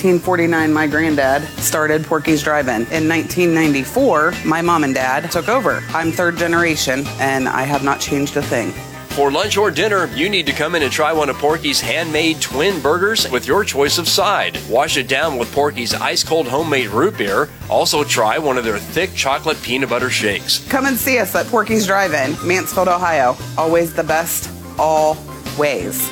1949, my granddad started Porky's Drive-In. In 1994, my mom and dad took over. I'm third generation, and I have not changed a thing. For lunch or dinner, you need to come in and try one of Porky's handmade twin burgers with your choice of side. Wash it down with Porky's ice-cold homemade root beer. Also try one of their thick chocolate peanut butter shakes. Come and see us at Porky's Drive-In, Mansfield, Ohio. Always the best, always.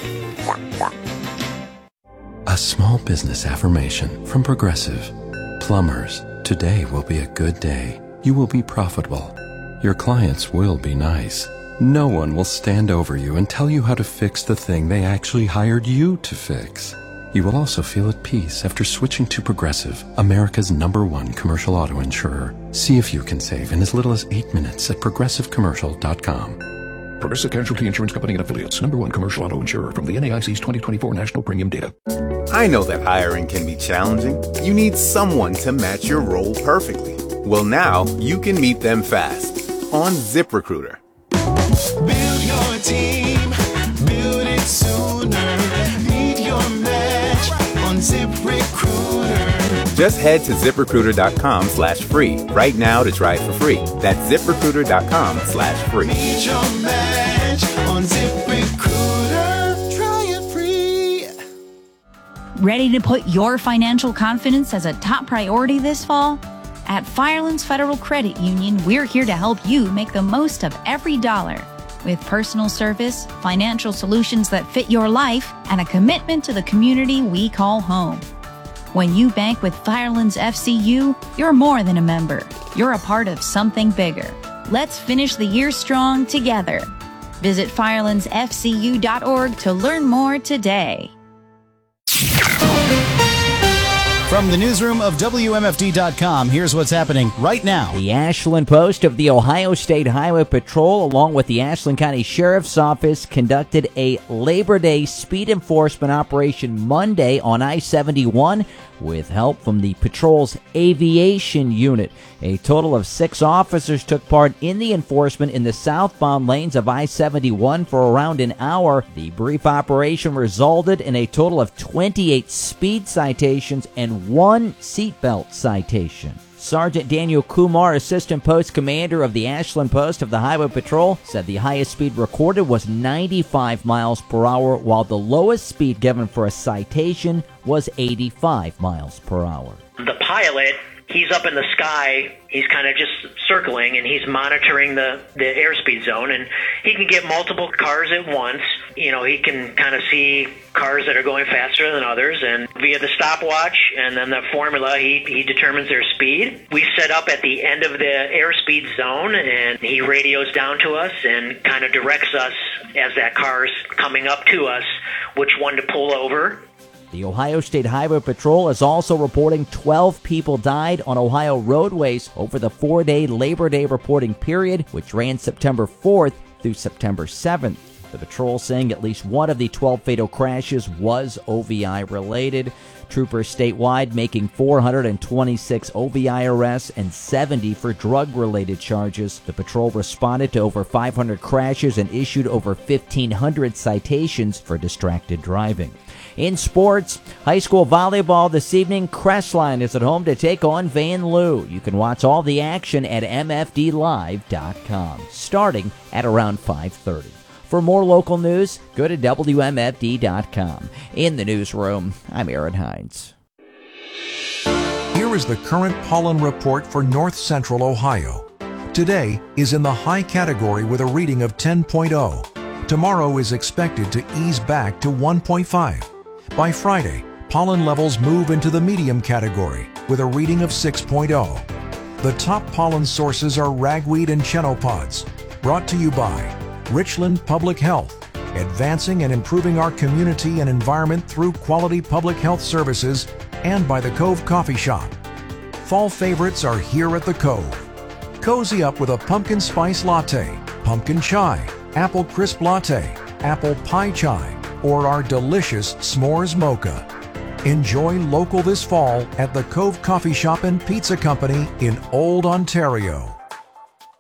A small business affirmation from Progressive. Plumbers, today will be a good day. You will be profitable. Your clients will be nice. No one will stand over you and tell you how to fix the thing they actually hired you to fix. You will also feel at peace after switching to Progressive, America's #1 commercial auto insurer. See if you can save in as little as 8 minutes at progressivecommercial.com. Progressive Casualty Insurance Company and Affiliates, #1 commercial auto insurer from the NAIC's 2024 National Premium Data. I know that hiring can be challenging. You need someone to match your role perfectly. Well, now you can meet them fast on ZipRecruiter. Build your team, build it sooner. Meet your match on ZipRecruiter. Just head to ZipRecruiter.com/free right now to try it for free. That's ZipRecruiter.com/free. Meet your match on ZipRecruiter. Try it free. Ready to put your financial confidence as a top priority this fall? At Firelands Federal Credit Union, we're here to help you make the most of every dollar. With personal service, financial solutions that fit your life, and a commitment to the community we call home. When you bank with Firelands FCU, you're more than a member. You're a part of something bigger. Let's finish the year strong together. Visit firelandsfcu.org to learn more today. From the newsroom of WMFD.com, here's what's happening right now. The Ashland Post of the Ohio State Highway Patrol, along with the Ashland County Sheriff's Office, conducted a Labor Day speed enforcement operation Monday on I-71 with help from the patrol's aviation unit. A total of 6 officers took part in the enforcement in the southbound lanes of I-71 for around an hour. The brief operation resulted in a total of 28 speed citations and 1 seatbelt citation. Sergeant Daniel Kumar, Assistant Post Commander of the Ashland Post of the Highway Patrol, said the highest speed recorded was 95 miles per hour, while the lowest speed given for a citation was 85 miles per hour. The pilot, he's up in the sky, he's kind of just circling, and he's monitoring the airspeed zone, and he can get multiple cars at once. You know, he can kind of see cars that are going faster than others, and via the stopwatch and then the formula, he determines their speed. We set up at the end of the airspeed zone, and he radios down to us and kind of directs us as that car's coming up to us, which one to pull over. The Ohio State Highway Patrol is also reporting 12 people died on Ohio roadways over the 4-day Labor Day reporting period, which ran September 4th through September 7th. The patrol saying at least one of the 12 fatal crashes was OVI related. Troopers statewide making 426 OVI arrests and 70 for drug-related charges. The patrol responded to over 500 crashes and issued over 1,500 citations for distracted driving. In sports, high school volleyball this evening, Crestline is at home to take on Vanlue. You can watch all the action at mfdlive.com, starting at around 5:30. For more local news, go to WMFD.com. In the newsroom, I'm Aaron Hines. Here is the current pollen report for north central Ohio. Today is in the high category with a reading of 10.0. Tomorrow is expected to ease back to 1.5. By Friday, pollen levels move into the medium category with a reading of 6.0. The top pollen sources are ragweed and chenopod's. Brought to you by Richland Public Health, advancing and improving our community and environment through quality public health services, and by the Cove Coffee Shop. Fall favorites are here at the Cove. Cozy up with a pumpkin spice latte, pumpkin chai, apple crisp latte, apple pie chai, or our delicious s'mores mocha. Enjoy local this fall at the Cove Coffee Shop and Pizza Company in Old Ontario.